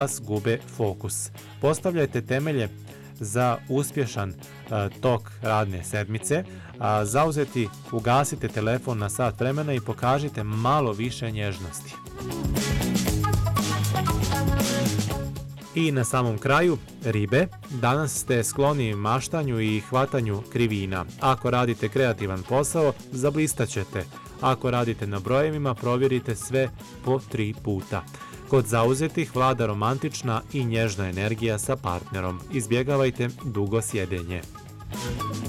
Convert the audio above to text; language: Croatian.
vas gube fokus. Postavljajte temelje za uspješan tok radne sedmice. Zauzeti, ugasite telefon na sat vremena i pokažite malo više nježnosti. I na samom kraju, ribe, danas ste skloni maštanju i hvatanju krivina. Ako radite kreativan posao, zablistaćete. Ako radite na brojevima, provjerite sve po 3 puta. Kod zauzetih vlada romantična i nježna energija sa partnerom. Izbjegavajte dugo sjedenje.